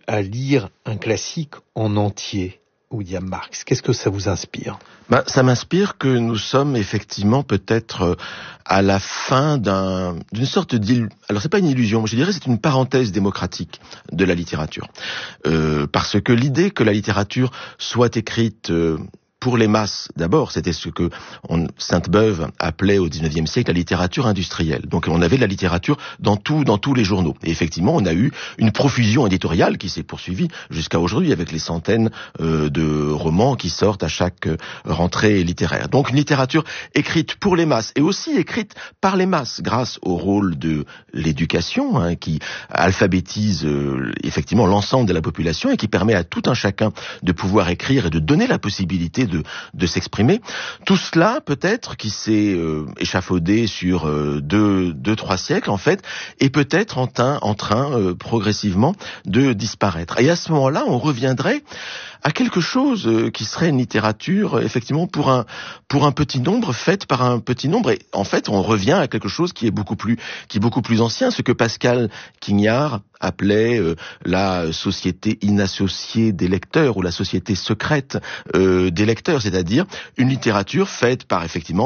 à lire un classique en entier, William Marx? Qu'est-ce que ça vous inspire? Ça m'inspire que nous sommes effectivement peut-être à la fin d'une sorte alors c'est pas une illusion, je dirais c'est une parenthèse démocratique de la littérature. Parce que l'idée que la littérature soit écrite pour les masses, d'abord, c'était ce que Sainte-Beuve appelait au XIXe siècle la littérature industrielle. Donc on avait de la littérature dans tous les journaux. Et effectivement, on a eu une profusion éditoriale qui s'est poursuivie jusqu'à aujourd'hui avec les centaines de romans qui sortent à chaque rentrée littéraire. Donc une littérature écrite pour les masses et aussi écrite par les masses grâce au rôle de l'éducation qui alphabétise effectivement l'ensemble de la population et qui permet à tout un chacun de pouvoir écrire et de donner la possibilité de s'exprimer. Tout cela, peut-être, qui s'est échafaudé sur 2-3 siècles, en fait, est peut-être en train progressivement de disparaître. Et à ce moment-là, on reviendrait à quelque chose qui serait une littérature, effectivement, pour un petit nombre, faite par un petit nombre. Et en fait, on revient à quelque chose qui est beaucoup plus ancien, ce que Pascal Quignard appelait la société inassociée des lecteurs ou la société secrète des lecteurs, c'est-à-dire une littérature faite par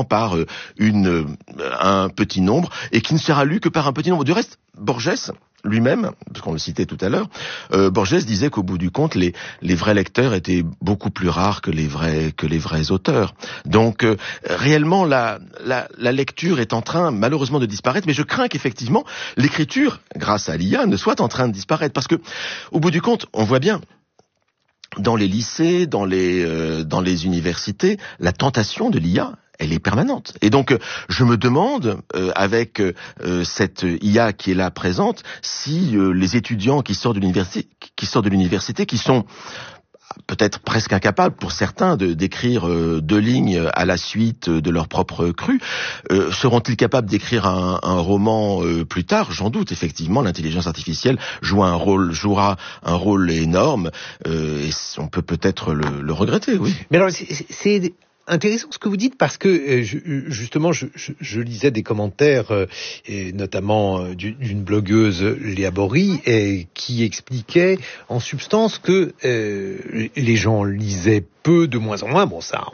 un petit nombre et qui ne sera lue que par un petit nombre. Du reste, Borges lui-même, parce qu'on le citait tout à l'heure, Borges disait qu'au bout du compte, les vrais lecteurs étaient beaucoup plus rares que les vrais auteurs. Donc, réellement, la lecture est en train, malheureusement, de disparaître, mais je crains qu'effectivement, l'écriture, grâce à l'IA, ne soit en train de disparaître, parce que, au bout du compte, on voit bien, dans les lycées, dans les universités, la tentation de l'IA, elle est permanente. Et donc, je me demande, avec cette IA qui est là présente, si les étudiants qui sortent de l'université, qui sont peut-être presque incapables pour certains d'écrire 2 lignes à la suite de leur propre cru, seront-ils capables d'écrire un roman plus tard? J'en doute. Effectivement, l'intelligence artificielle jouera un rôle énorme et on peut peut-être le regretter, oui. Mais alors, c'est intéressant ce que vous dites parce que justement je lisais des commentaires et notamment d'une blogueuse Léa Bory qui expliquait en substance que les gens lisaient peu, de moins en moins, bon ça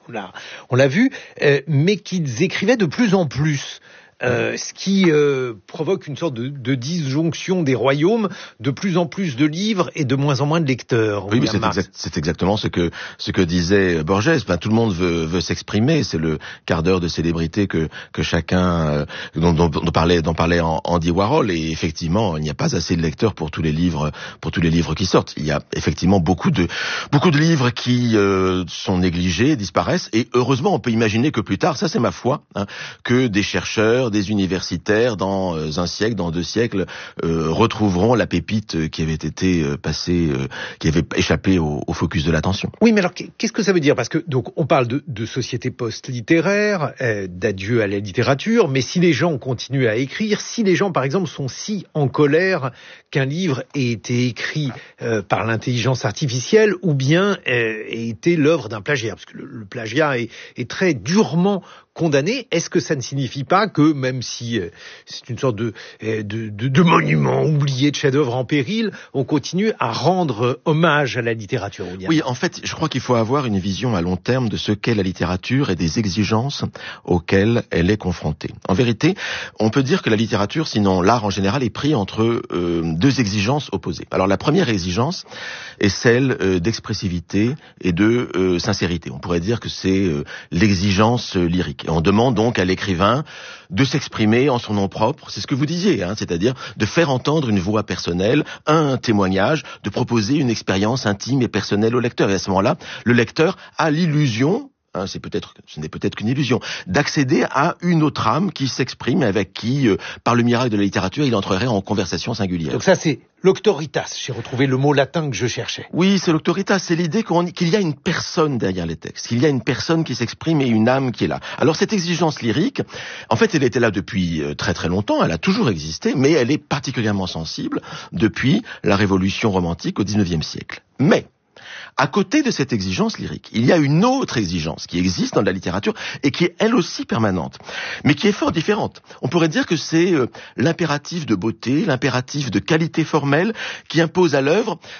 on l'a vu, mais qu'ils écrivaient de plus en plus. Ce qui provoque une sorte de disjonction des royaumes, de plus en plus de livres et de moins en moins de lecteurs. Oui, mais c'est exactement ce que disait Borges. Enfin, tout le monde veut s'exprimer. C'est le quart d'heure de célébrité que chacun dont parlait Andy Warhol. Et effectivement, il n'y a pas assez de lecteurs pour tous les livres qui sortent. Il y a effectivement beaucoup de livres qui sont négligés, disparaissent. Et heureusement, on peut imaginer que plus tard, ça c'est ma foi, que des chercheurs, des universitaires, dans un siècle, dans 2 siècles, retrouveront la pépite qui avait été passée, qui avait échappé au focus de l'attention. Oui, mais alors qu'est-ce que ça veut dire? Parce que donc on parle de société post-littéraire, d'adieu à la littérature, mais si les gens continuent à écrire, si les gens par exemple sont si en colère qu'un livre ait été écrit par l'intelligence artificielle ou bien ait été l'œuvre d'un plagiat, parce que le plagiat est très durement condamné, est-ce que ça ne signifie pas que, même si c'est une sorte de monument oublié, de chef-d'œuvre en péril, on continue à rendre hommage à la littérature? Oui, en fait, je crois qu'il faut avoir une vision à long terme de ce qu'est la littérature et des exigences auxquelles elle est confrontée. En vérité, on peut dire que la littérature, sinon l'art en général, est pris entre 2 exigences opposées. Alors la première exigence est celle d'expressivité et de sincérité. On pourrait dire que c'est l'exigence lyrique. Et on demande donc à l'écrivain de s'exprimer en son nom propre, c'est ce que vous disiez, c'est-à-dire de faire entendre une voix personnelle, un témoignage, de proposer une expérience intime et personnelle au lecteur. Et à ce moment-là, le lecteur a l'illusion, ce n'est peut-être qu'une illusion, d'accéder à une autre âme qui s'exprime, avec qui, par le miracle de la littérature, il entrerait en conversation singulière. Donc ça, c'est l'auctoritas. J'ai retrouvé le mot latin que je cherchais. Oui, c'est l'auctoritas. C'est l'idée qu'il y a une personne derrière les textes, qu'il y a une personne qui s'exprime et une âme qui est là. Alors cette exigence lyrique, en fait, elle était là depuis très très longtemps. Elle a toujours existé, mais elle est particulièrement sensible depuis la Révolution romantique au XIXe siècle. Mais à côté de cette exigence lyrique, il y a une autre exigence qui existe dans la littérature et qui est elle aussi permanente, mais qui est fort différente. On pourrait dire que c'est l'impératif de beauté, l'impératif de qualité formelle qui impose à l'œuvre